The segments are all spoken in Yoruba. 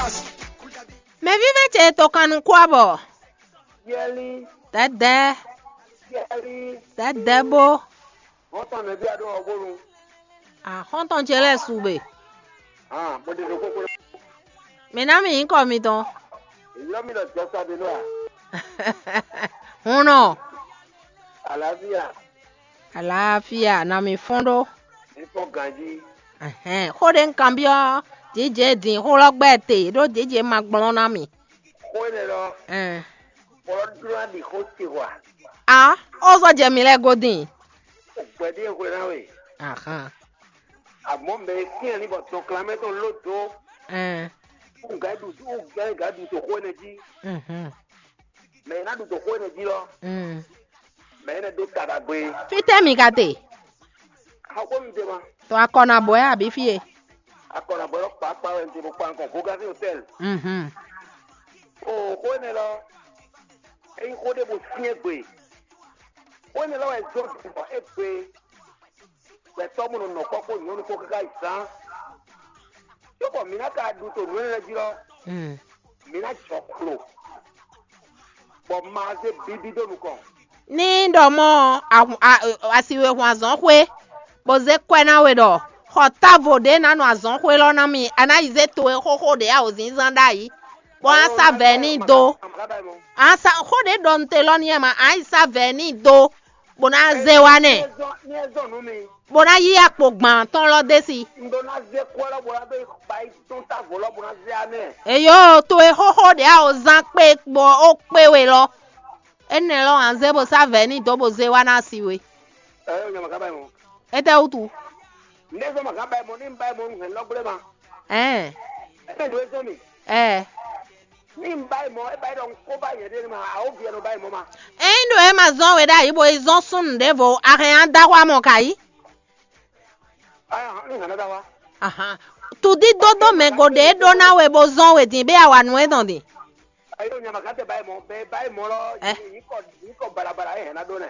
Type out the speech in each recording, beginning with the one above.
Me vive che tocando kwabo. Yeli. Dede bo. Otan me bi ado ogorun. Ah, honton chele sube. Ah, mo de ko. Me na mi inko mi ton. Yo mi lo josa de no. Uno. Àlàáfíà Na mi fondo. Ifo ganji. Hoden cambio. DJ din hologbete. Do DJ magbon na mi. Ko ne lo. Ọdún di ko ti wa. Ah, ozo jemile godin. Pẹ̀dí èkó náà wẹ̀. Àmọ́ mẹ́ kí ẹ̀ níbọ̀ tó kílámẹ́tò lóòótọ́. Gàdù tó kó ẹni jí. Mẹ́ iná dùn tó kó ẹni jí lọ. Mẹ́ iná dùn tàdà gbé. Fitemi kate. Àwọn mi dé ma. To akona boy abi fie. Akọ̀nà bọ̀rọ̀ pàápàá ẹ̀ ń tẹ̀bọ̀ pa nǹkan kó gáfí hòtẹ́ẹ̀lì. O kó ẹni lọ. Ẹyin kó dé bò sí ẹgbẹ́. Kó ẹni lọ́wọ́ ẹ̀ zọ́ ìgbọ̀ ẹgbẹ́. Pẹ̀tọ́ mu nù kọ́kọ́ ìyọ́nù kó kíkà ìsán. Yóò mina ka du to nwe na jiro. Mina choklo. Bo ma ze bibi do nuko. Ni ndo mo asiwe ho azon hwe. Bo ze kwena we do. Hotavo de na no azon hwe lo na mi. Ana ize to ho de a ozin zanda yi. Bo asa veni do. Asa ho de don te lo ni ma asa veni do. Bo na ze wane. Bona yi àpò gbàn tán lọ dé sí. Eyo to e hoho de a o zan pe gbo o pewe lo. Ene lo anze bo sa veni do bo ze wana siwe. Ete utu. Nezo makaba mo ni mba mo ngen logbre ma. Do eso mi. Ni mba mo e ba don ko ba ye de ma a o bi no ba mo ma. Endo e ma zon we da ibo e zon sun de vo ahan da wa mo kai. Tu di dodo me go de do na we bo zon we din be awa nu e don din. Ayo nya makate ba mo lo yi ko barabara e na do ne.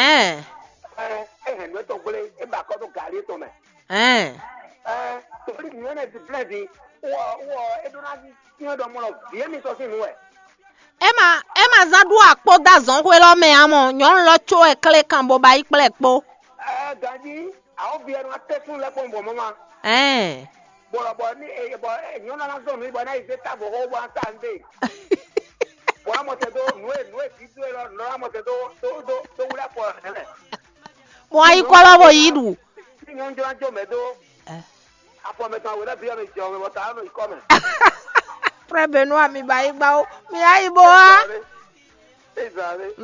No to gole e ba ko to gari to me. To ri ni na di bledi wo e do na di do mo lo bi mi so sinu e. Ema zadu akpo da zon we lo me amo nyon lo cho e kle kan bo ba iple po. Ganji àwọn bí ẹnu atẹ́fún lẹ́pọ̀ ń bọ̀ mọ́ máa. Bọ̀rọ̀bọ̀ ní èèyàn náà sọ̀rọ̀ ní ìbọn náà ìṣe tàbọ̀ ó wá sáńdé. Bọ̀ àmọ̀tẹ́ tó nùé kí tó lọ nù àmọ̀tẹ́ tó wúlẹ̀ pọ̀ ẹ̀lẹ̀. Wọ́n ayé kọ́ lọ́wọ́ yìí dù. Ní yóò ń jọ àjọ mẹ́tọ́. Àpọ̀mẹ́tàn àwòrán bí ọ̀nà ìjọ ọ̀rọ̀ tààrà nù ikọ́ mẹ́. Pẹ́bẹ̀nú àmì báyìí gbà ó mi ayé bọ́ wá.